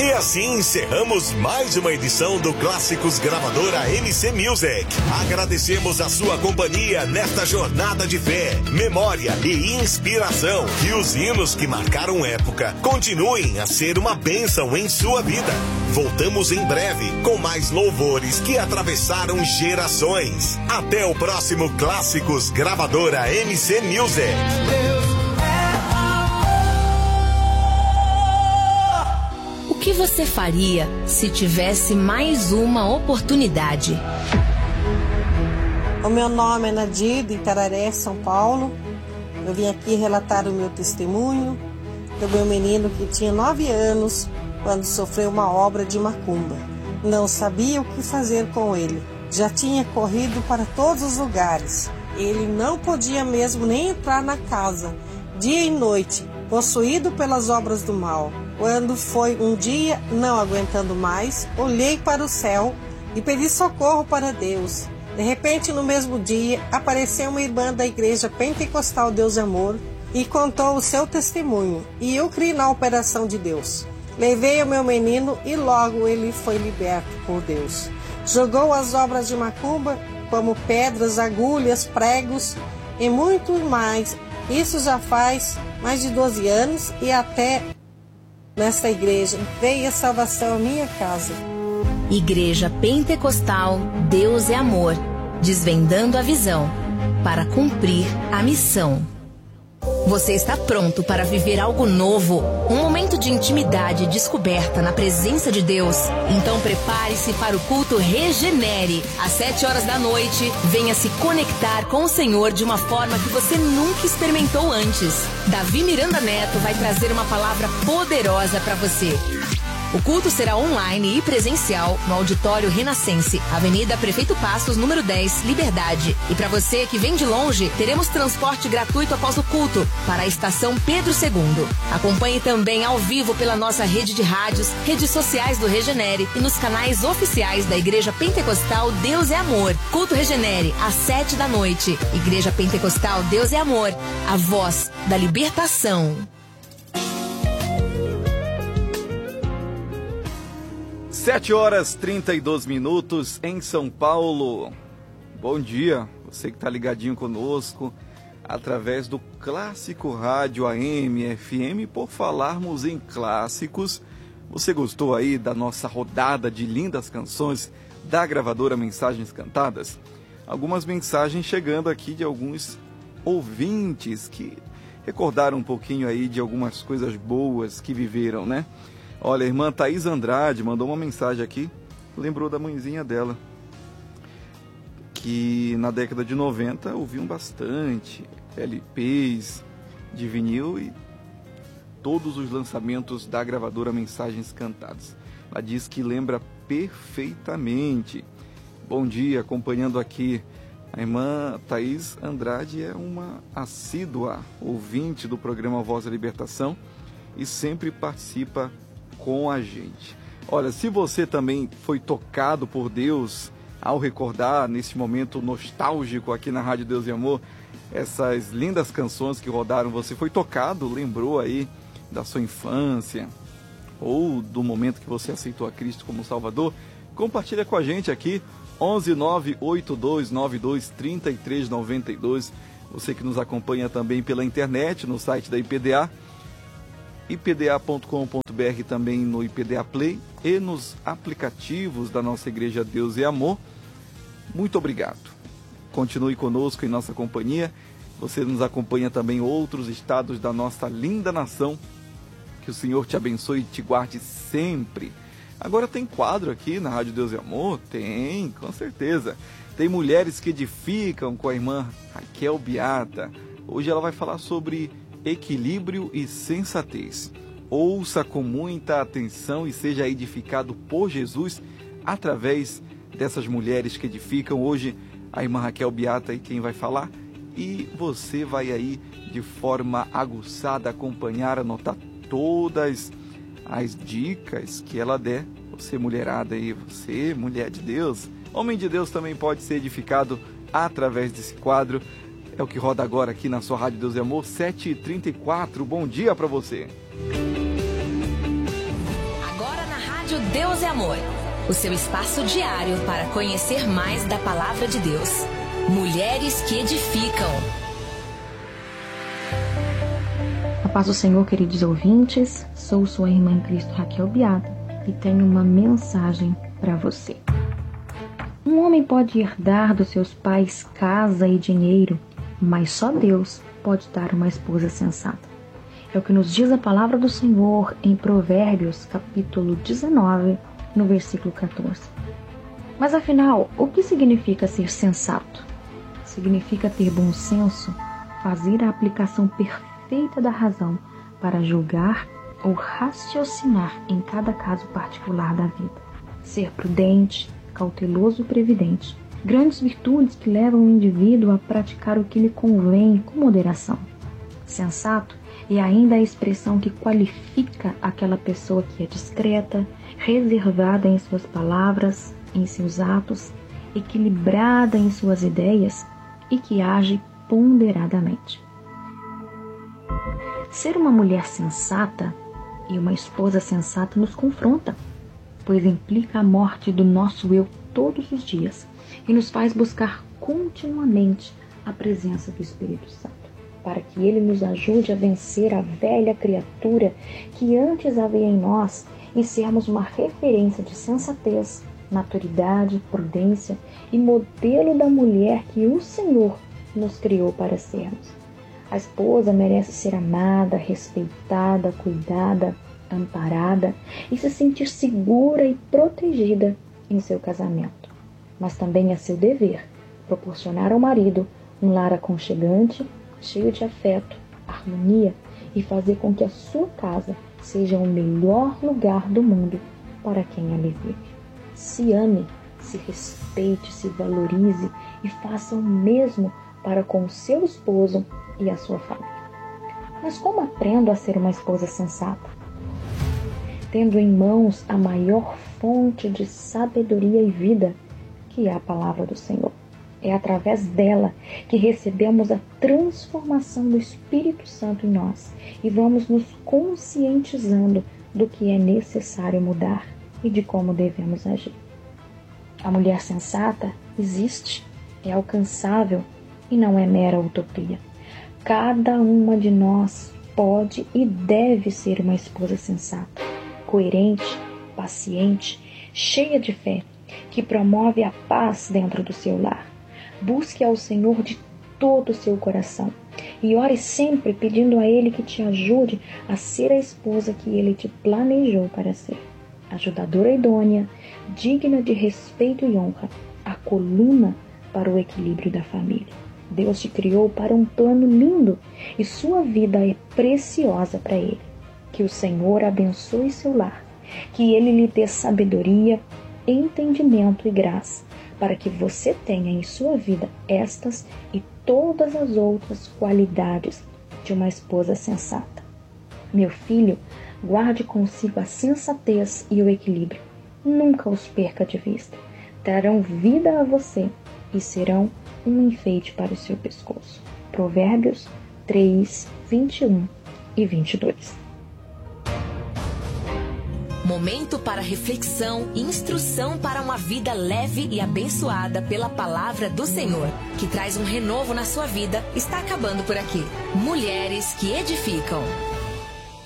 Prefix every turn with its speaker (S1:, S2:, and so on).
S1: E assim encerramos mais uma edição do Clássicos Gravadora MC Music. Agradecemos a sua companhia nesta jornada de fé, memória e inspiração. E os hinos que marcaram época continuem a ser uma bênção em sua vida. Voltamos em breve com mais louvores que atravessaram gerações. Até o próximo Clássicos Gravadora MC Music.
S2: O que você faria se tivesse mais uma oportunidade?
S3: O meu nome é Nadir, de Itararé, São Paulo. Eu vim aqui relatar o meu testemunho do meu menino que tinha 9 anos quando sofreu uma obra de macumba. Não sabia o que fazer com ele. Já tinha corrido para todos os lugares. Ele não podia mesmo nem entrar na casa, dia e noite, possuído pelas obras do mal. Quando foi um dia, não aguentando mais, olhei para o céu e pedi socorro para Deus. De repente, no mesmo dia, apareceu uma irmã da igreja pentecostal Deus é Amor e contou o seu testemunho. E eu criei na operação de Deus. Levei o meu menino e logo ele foi liberto por Deus. Jogou as obras de macumba, como pedras, agulhas, pregos e muito mais. Isso já faz mais de 12 anos e até nesta igreja veio a salvação à minha casa.
S2: Igreja Pentecostal Deus é Amor, desvendando a visão para cumprir a missão. Você está pronto para viver algo novo? Um momento de intimidade e descoberta na presença de Deus? Então prepare-se para o culto Regenere. Às 7 horas da noite, venha se conectar com o Senhor de uma forma que você nunca experimentou antes. Davi Miranda Neto vai trazer uma palavra poderosa para você. O culto será online e presencial no Auditório Renascense, Avenida Prefeito Passos, número 10, Liberdade. E para você que vem de longe, teremos transporte gratuito após o culto para a Estação Pedro II. Acompanhe também ao vivo pela nossa rede de rádios, redes sociais do Regenere e nos canais oficiais da Igreja Pentecostal Deus é Amor. Culto Regenere, às 7 da noite. Igreja Pentecostal Deus é Amor, a voz da libertação.
S4: 7h32 em São Paulo. Bom dia, você que está ligadinho conosco através do Clássico Rádio AM, FM. Por falarmos em clássicos, você gostou aí da nossa rodada de lindas canções da gravadora Mensagens Cantadas? Algumas mensagens chegando aqui de alguns ouvintes que recordaram um pouquinho aí de algumas coisas boas que viveram, né? Olha, a irmã Thaís Andrade mandou uma mensagem aqui, lembrou da mãezinha dela, que na década de 90 ouviam bastante LPs de vinil e todos os lançamentos da gravadora Mensagens Cantadas. Ela diz que lembra perfeitamente. Bom dia, acompanhando aqui. A irmã Thaís Andrade é uma assídua ouvinte do programa Voz da Libertação e sempre participa com a gente. Olha, se você também foi tocado por Deus ao recordar nesse momento nostálgico aqui na Rádio Deus e Amor essas lindas canções que rodaram, você foi tocado, lembrou aí da sua infância ou do momento que você aceitou a Cristo como Salvador, compartilha com a gente aqui 11982923392. Você que nos acompanha também pela internet no site da IPDA, ipda.com.br, também no IPDA Play e nos aplicativos da nossa Igreja Deus e Amor. Muito obrigado. Continue conosco em nossa companhia. Você nos acompanha também em outros estados da nossa linda nação. Que o Senhor te abençoe e te guarde sempre. Agora tem quadro aqui na Rádio Deus e Amor? Tem, com certeza. Tem Mulheres que Edificam com a irmã Raquel Beata. Hoje ela vai falar sobre equilíbrio e sensatez. Ouça com muita atenção e seja edificado por Jesus através dessas mulheres que edificam. Hoje a irmã Raquel Beata é quem vai falar e você vai aí de forma aguçada acompanhar, anotar todas as dicas que ela der. Você mulherada aí, você mulher de Deus, homem de Deus também pode ser edificado através desse quadro. É o que roda agora aqui na sua Rádio Deus e Amor, 7h34. Bom dia para você.
S2: Agora na Rádio Deus é Amor, o seu espaço diário para conhecer mais da Palavra de Deus. Mulheres que edificam.
S5: A paz do Senhor, queridos ouvintes, sou sua irmã em Cristo, Raquel Biada, e tenho uma mensagem para você. Um homem pode herdar dos seus pais casa e dinheiro, mas só Deus pode dar uma esposa sensata. É o que nos diz a palavra do Senhor em Provérbios, capítulo 19, no versículo 14. Mas afinal, o que significa ser sensato? Significa ter bom senso, fazer a aplicação perfeita da razão para julgar ou raciocinar em cada caso particular da vida. Ser prudente, cauteloso e previdente. Grandes virtudes que levam o indivíduo a praticar o que lhe convém com moderação. Sensato é ainda a expressão que qualifica aquela pessoa que é discreta, reservada em suas palavras, em seus atos, equilibrada em suas ideias e que age ponderadamente. Ser uma mulher sensata e uma esposa sensata nos confronta, pois implica a morte do nosso eu todos os dias e nos faz buscar continuamente a presença do Espírito Santo, para que ele nos ajude a vencer a velha criatura que antes havia em nós e sermos uma referência de sensatez, maturidade, prudência e modelo da mulher que o Senhor nos criou para sermos. A esposa merece ser amada, respeitada, cuidada, amparada e se sentir segura e protegida em seu casamento. Mas também é seu dever proporcionar ao marido um lar aconchegante, cheio de afeto, harmonia e fazer com que a sua casa seja o melhor lugar do mundo para quem ali vive. Se ame, se respeite, se valorize e faça o mesmo para com o seu esposo e a sua família. Mas como aprendo a ser uma esposa sensata? Tendo em mãos a maior fonte de sabedoria e vida, que é a palavra do Senhor. É através dela que recebemos a transformação do Espírito Santo em nós e vamos nos conscientizando do que é necessário mudar e de como devemos agir. A mulher sensata existe, é alcançável e não é mera utopia. Cada uma de nós pode e deve ser uma esposa sensata, coerente, paciente, cheia de fé, que promove a paz dentro do seu lar. Busque ao Senhor de todo o seu coração e ore sempre pedindo a Ele que te ajude a ser a esposa que Ele te planejou para ser. Ajudadora idônea, digna de respeito e honra, a coluna para o equilíbrio da família. Deus te criou para um plano lindo e sua vida é preciosa para Ele. Que o Senhor abençoe seu lar, que Ele lhe dê sabedoria, entendimento e graça, para que você tenha em sua vida estas e todas as outras qualidades de uma esposa sensata. Meu filho, guarde consigo a sensatez e o equilíbrio. Nunca os perca de vista. Trarão vida a você e serão um enfeite para o seu pescoço. Provérbios 3, 21 e 22.
S2: Momento para reflexão e instrução para uma vida leve e abençoada pela palavra do Senhor, que traz um renovo na sua vida, está acabando por aqui. Mulheres que edificam.